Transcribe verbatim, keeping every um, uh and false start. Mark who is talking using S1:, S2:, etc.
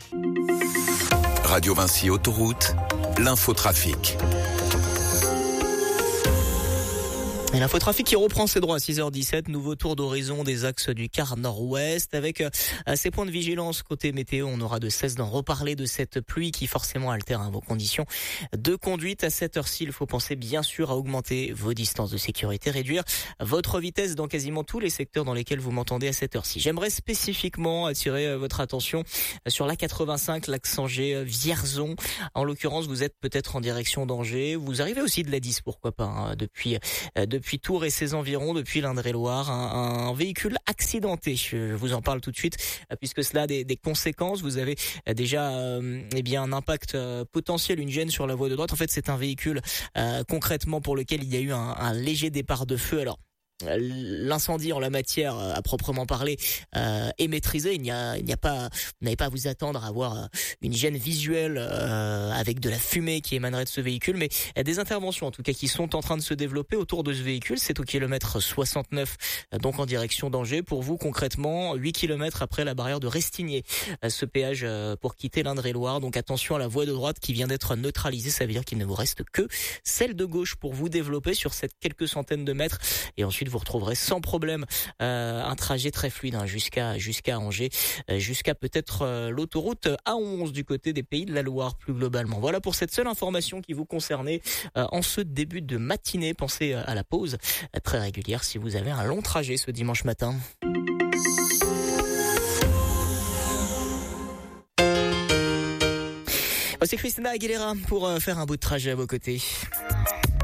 S1: Radio Vinci Autoroute, l'infotrafic.
S2: Et l'infotrafic qui reprend ses droits à six heures dix-sept, nouveau tour d'horizon des axes du quart nord-ouest avec euh, ces points de vigilance côté météo. On aura de cesse d'en reparler de cette pluie qui forcément altère hein, vos conditions de conduite. À cette heure-ci, il faut penser bien sûr à augmenter vos distances de sécurité, réduire votre vitesse dans quasiment tous les secteurs dans lesquels vous m'entendez à cette heure-ci. J'aimerais spécifiquement attirer euh, votre attention sur l'A quatre-vingt-cinq, l'axe Angers-Vierzon. En l'occurrence, vous êtes peut-être en direction d'Angers. Vous arrivez aussi de la dix, pourquoi pas, hein, depuis euh, depuis Depuis Tours et ses environs, depuis l'Indre-et-Loire, un, un véhicule accidenté. Je vous en parle tout de suite, puisque cela a des, des conséquences. Vous avez déjà euh, eh bien un impact euh, potentiel, une gêne sur la voie de droite. En fait, c'est un véhicule euh, concrètement pour lequel il y a eu un, un léger départ de feu. Alors, l'incendie en la matière à proprement parler euh, est maîtrisé. Il n'y a, il n'y a pas, vous n'avez pas à vous attendre à avoir une gêne visuelle euh, avec de la fumée qui émanerait de ce véhicule, mais il y a des interventions en tout cas qui sont en train de se développer autour de ce véhicule. C'est au kilomètre soixante-neuf, donc en direction d'Angers. Pour vous concrètement, huit kilomètres après la barrière de Restigné, ce péage pour quitter l'Indre-et-Loire. Donc attention à la voie de droite qui vient d'être neutralisée. Ça veut dire qu'il ne vous reste que celle de gauche pour vous développer sur cette quelques centaines de mètres, et ensuite vous retrouverez sans problème euh, un trajet très fluide hein, jusqu'à jusqu'à Angers, euh, jusqu'à peut-être euh, l'autoroute A onze du côté des Pays de la Loire plus globalement. Voilà pour cette seule information qui vous concernait euh, en ce début de matinée. Pensez à la pause euh, très régulière si vous avez un long trajet ce dimanche matin. C'est Christina Aguilera pour faire un bout de trajet à vos côtés.